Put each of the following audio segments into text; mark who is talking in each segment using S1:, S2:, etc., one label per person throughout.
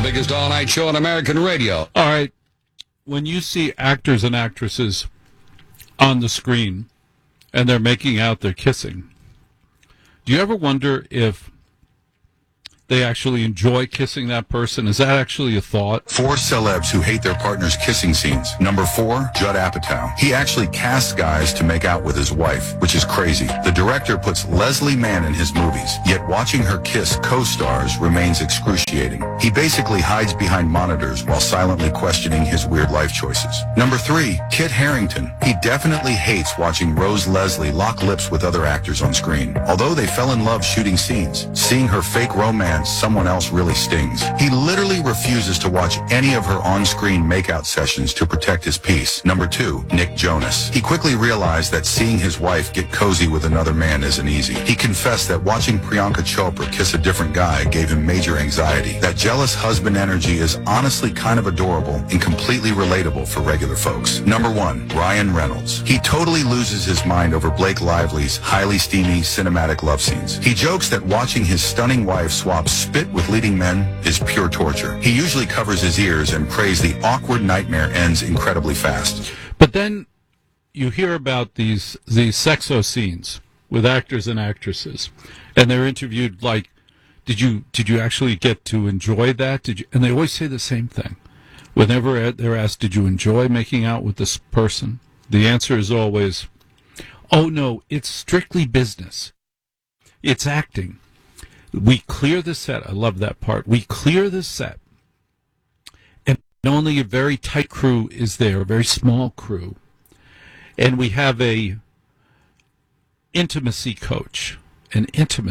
S1: biggest all-night show on American radio.
S2: All right. When you see actors and actresses on the screen and they're making out, they're kissing, do you ever wonder if they actually enjoy kissing that person? Is that actually a thought?
S3: 4 celebs who hate their partner's kissing scenes. Number 4, Judd Apatow. He actually casts guys to make out with his wife, which is crazy. The director puts Leslie Mann in his movies, yet watching her kiss co-stars remains excruciating. He basically hides behind monitors while silently questioning his weird life choices. Number 3, Kit Harington. He definitely hates watching Rose Leslie lock lips with other actors on screen. Although they fell in love shooting scenes, seeing her fake romance someone else really stings. He literally refuses to watch any of her on-screen makeout sessions to protect his peace. Number 2, Nick Jonas. He quickly realized that seeing his wife get cozy with another man isn't easy. He confessed that watching Priyanka Chopra kiss a different guy gave him major anxiety. That jealous husband energy is honestly kind of adorable and completely relatable for regular folks. Number 1, Ryan Reynolds. He totally loses his mind over Blake Lively's highly steamy cinematic love scenes. He jokes that watching his stunning wife swap spit with leading men is pure torture. He usually covers his ears and prays the awkward nightmare ends incredibly fast.
S2: But then you hear about these sexo scenes with actors and actresses, and they're interviewed like, did you actually get to enjoy that? And they always say the same thing. Whenever they're asked, did you enjoy making out with this person? The answer is always, oh no, it's strictly business. It's acting. We clear the set. I love that part. We clear the set, and only a very tight crew is there, a very small crew. And we have an intimacy coach. And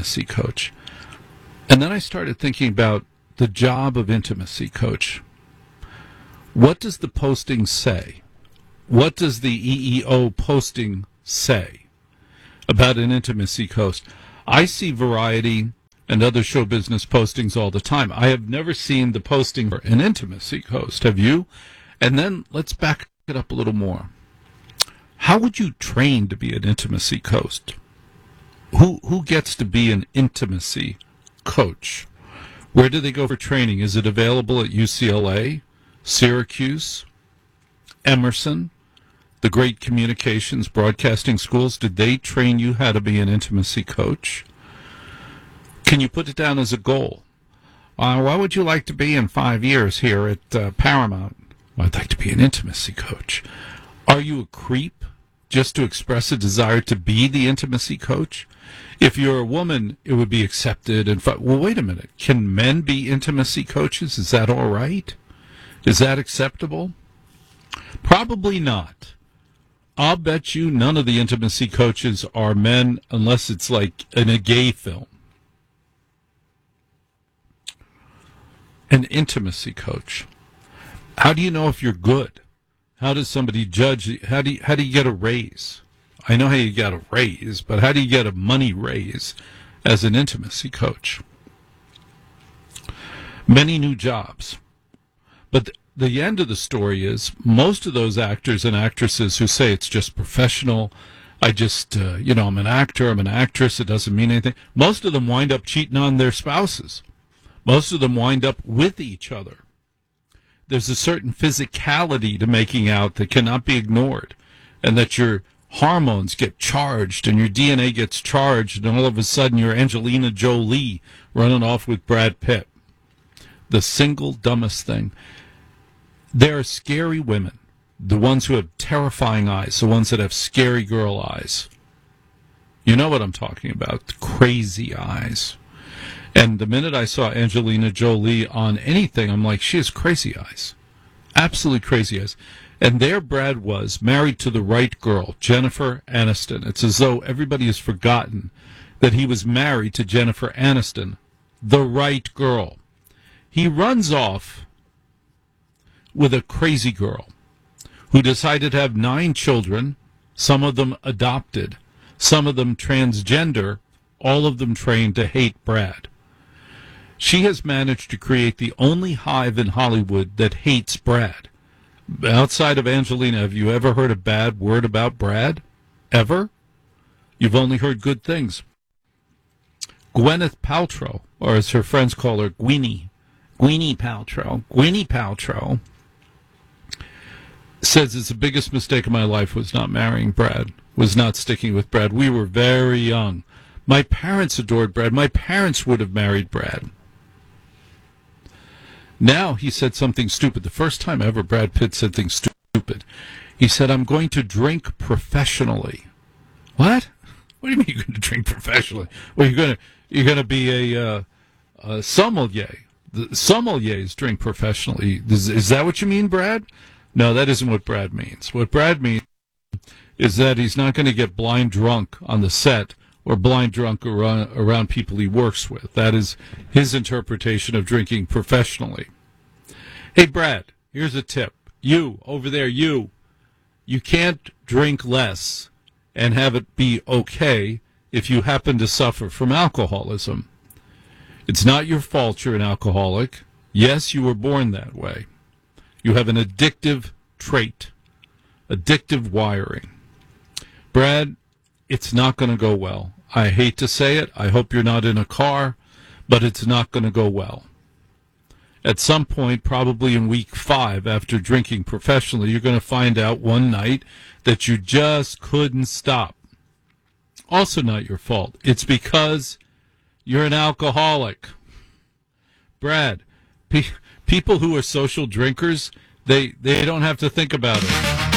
S2: then I started thinking about the job of intimacy coach. What does the posting say? What does the EEO posting say about an intimacy coach? I see Variety and other show business postings all the time. I have never seen the posting for an intimacy coach. Have you? And then let's back it up a little more. How would you train to be an intimacy coach? Who gets to be an intimacy coach? Where do they go for training? Is it available at UCLA, Syracuse, Emerson, the great communications broadcasting schools? Did they train you how to be an intimacy coach? Can you put it down as a goal? What would you like to be in 5 years here at Paramount? Well, I'd like to be an intimacy coach. Are you a creep just to express a desire to be the intimacy coach? If you're a woman, it would be accepted. Well, wait a minute. Can men be intimacy coaches? Is that all right? Is that acceptable? Probably not. I'll bet you none of the intimacy coaches are men unless it's like in a gay film. An intimacy coach. How do you know if you're good? How does somebody judge? How do you get a raise? I know how you get a raise, but how do you get a money raise as an intimacy coach? Many new jobs. But the end of the story is most of those actors and actresses who say it's just professional, I'm an actor, I'm an actress, it doesn't mean anything. Most of them wind up cheating on their spouses. Most of them wind up with each other. There's a certain physicality to making out that cannot be ignored, and that your hormones get charged and your DNA gets charged, and all of a sudden you're Angelina Jolie running off with Brad Pitt. The single dumbest thing. There are scary women, the ones who have terrifying eyes, the ones that have scary girl eyes. You know what I'm talking about, the crazy eyes. And the minute I saw Angelina Jolie on anything, I'm like, she has crazy eyes. Absolutely crazy eyes. And there Brad was, married to the right girl, Jennifer Aniston. It's as though everybody has forgotten that he was married to Jennifer Aniston, the right girl. He runs off with a crazy girl who decided to have 9 children, some of them adopted, some of them transgender, all of them trained to hate Brad. She has managed to create the only hive in Hollywood that hates Brad. Outside of Angelina, have you ever heard a bad word about Brad? Ever? You've only heard good things. Gwyneth Paltrow, or as her friends call her, Gwyneth Gwyneth Paltrow says it's the biggest mistake of my life was not marrying Brad, was not sticking with Brad. We were very young. My parents adored Brad. My parents would have married Brad. Now he said something stupid. The first time ever Brad Pitt said something stupid. He said, I'm going to drink professionally. What? What do you mean you're going to drink professionally? Well, you're going to be a sommelier. The sommeliers drink professionally. Is that what you mean, Brad? No, that isn't what Brad means. What Brad means is that he's not going to get blind drunk on the set or blind drunk around people he works with. That is his interpretation of drinking professionally. Hey, Brad, here's a tip. You, over there, you can't drink less and have it be okay if you happen to suffer from alcoholism. It's not your fault you're an alcoholic. Yes, you were born that way. You have an addictive trait, addictive wiring. Brad, it's not going to go well. I hate to say it. I hope you're not in a car, but it's not going to go well. At some point, probably in week 5, after drinking professionally, you're going to find out one night that you just couldn't stop. Also not your fault. It's because you're an alcoholic. Brad, people who are social drinkers, they don't have to think about it.